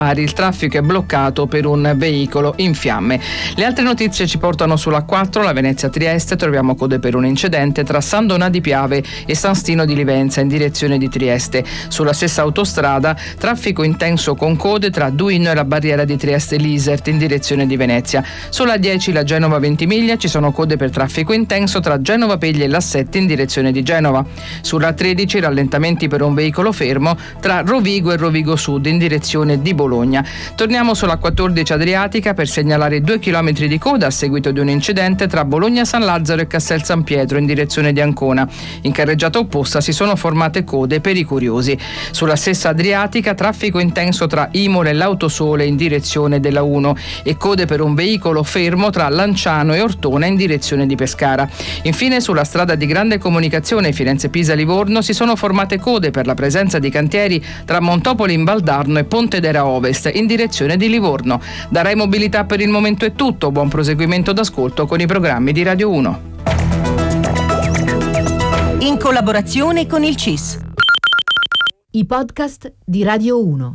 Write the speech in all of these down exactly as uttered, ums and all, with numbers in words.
Il traffico è bloccato per un veicolo in fiamme. Le altre notizie ci portano sulla quattro, la Venezia-Trieste. Troviamo code per un incidente tra San Donà di Piave e San Stino di Livenza in direzione di Trieste. Sulla stessa autostrada, traffico intenso con code tra Duino e la barriera di Trieste-Lisert in direzione di Venezia. Sulla dieci, la Genova-Ventimiglia, ci sono code per traffico intenso tra Genova Pegli e l'Assetti in direzione di Genova. Sulla tredici, rallentamenti per un veicolo fermo tra Rovigo e Rovigo Sud in direzione di Bologna. Torniamo sulla quattordici Adriatica per segnalare due chilometri di coda a seguito di un incidente tra Bologna San Lazzaro e Castel San Pietro in direzione di Ancona. In carreggiata opposta si sono formate code per i curiosi. Sulla stessa Adriatica, traffico intenso tra Imola e l'Autosole in direzione della uno e code per un veicolo fermo tra Lanciano e Ortona in direzione di Pescara. Infine, sulla strada di grande comunicazione Firenze-Pisa-Livorno si sono formate code per la presenza di cantieri tra Montopoli in Valdarno e Pontedera Ovest in direzione di Livorno. Da Rai Mobilità per il momento è tutto. Buon proseguimento d'ascolto con i programmi di Radio uno. In collaborazione con il C I S. I podcast di Radio uno.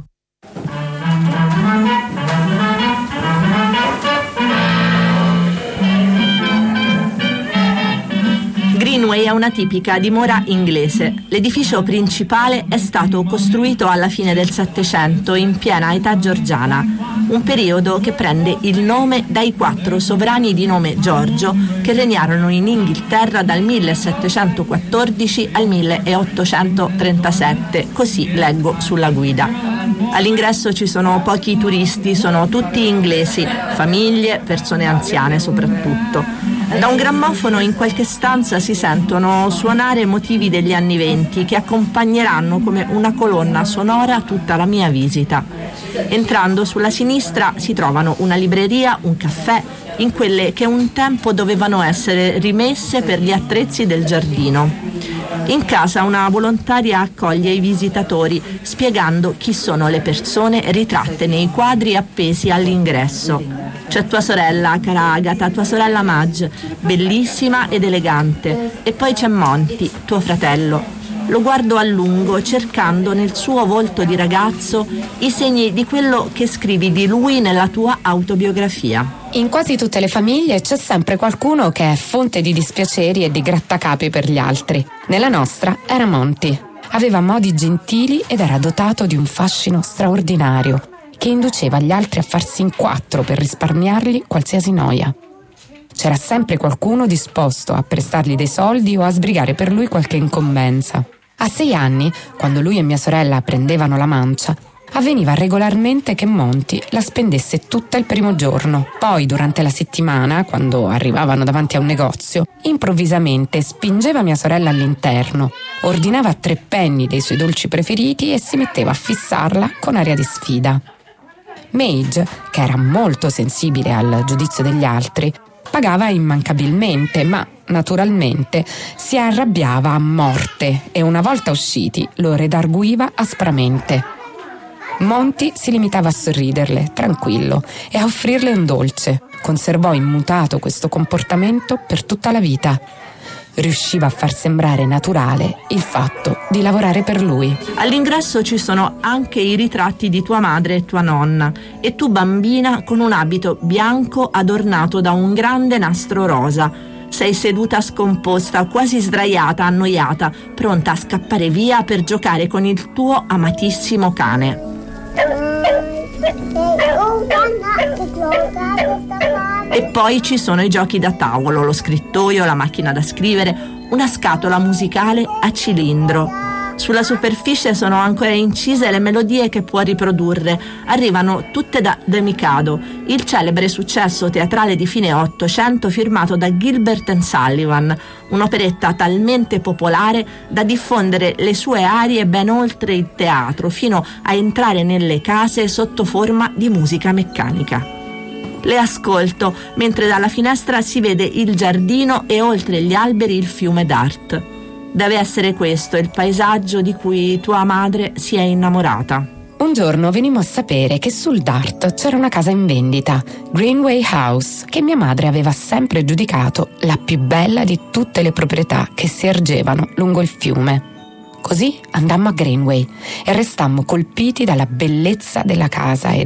Greenway è una tipica dimora inglese. L'edificio principale è stato costruito alla fine del Settecento, in piena età georgiana, un periodo che prende il nome dai quattro sovrani di nome Giorgio che regnarono in Inghilterra dal millesettecentoquattordici al milleottocentotrentasette, così leggo sulla guida. All'ingresso ci sono pochi turisti, sono tutti inglesi, famiglie, persone anziane soprattutto. Da un grammofono in qualche stanza si sentono suonare motivi degli anni venti che accompagneranno come una colonna sonora tutta la mia visita. Entrando sulla sinistra si trovano una libreria, un caffè, in quelle che un tempo dovevano essere rimesse per gli attrezzi del giardino. In casa una volontaria accoglie i visitatori spiegando chi sono le persone ritratte nei quadri appesi all'ingresso. C'è tua sorella, cara Agata, tua sorella Madge, bellissima ed elegante, e poi c'è Monty, tuo fratello. Lo guardo a lungo cercando nel suo volto di ragazzo i segni di quello che scrivi di lui nella tua autobiografia. In quasi tutte le famiglie c'è sempre qualcuno che è fonte di dispiaceri e di grattacapi per gli altri. Nella nostra era Monty. Aveva modi gentili ed era dotato di un fascino straordinario che induceva gli altri a farsi in quattro per risparmiargli qualsiasi noia. C'era sempre qualcuno disposto a prestargli dei soldi o a sbrigare per lui qualche incombenza. A sei anni, quando lui e mia sorella prendevano la mancia, avveniva regolarmente che Monty la spendesse tutta il primo giorno. Poi, durante la settimana, quando arrivavano davanti a un negozio, improvvisamente spingeva mia sorella all'interno, ordinava tre penny dei suoi dolci preferiti e si metteva a fissarla con aria di sfida. Mage, che era molto sensibile al giudizio degli altri, pagava immancabilmente, ma naturalmente si arrabbiava a morte e una volta usciti lo redarguiva aspramente. Monty si limitava a sorriderle, tranquillo, e a offrirle un dolce. Conservò immutato questo comportamento per tutta la vita. Riusciva a far sembrare naturale il fatto di lavorare per lui. All'ingresso ci sono anche i ritratti di tua madre e tua nonna, e tu bambina con un abito bianco adornato da un grande nastro rosa. Sei seduta scomposta, quasi sdraiata, annoiata, pronta a scappare via per giocare con il tuo amatissimo cane. E poi ci sono i giochi da tavolo, lo scrittoio, la macchina da scrivere, una scatola musicale a cilindro. Sulla superficie sono ancora incise le melodie che può riprodurre. Arrivano tutte da The Mikado, il celebre successo teatrale di fine Ottocento firmato da Gilbert and Sullivan, un'operetta talmente popolare da diffondere le sue arie ben oltre il teatro, fino a entrare nelle case sotto forma di musica meccanica. Le ascolto mentre dalla finestra si vede il giardino e oltre gli alberi il fiume Dart. Deve essere questo il paesaggio di cui tua madre si è innamorata. Un giorno venimmo a sapere che sul Dart c'era una casa in vendita, Greenway House, che mia madre aveva sempre giudicato la più bella di tutte le proprietà che si ergevano lungo il fiume. Così andammo a Greenway e restammo colpiti dalla bellezza della casa e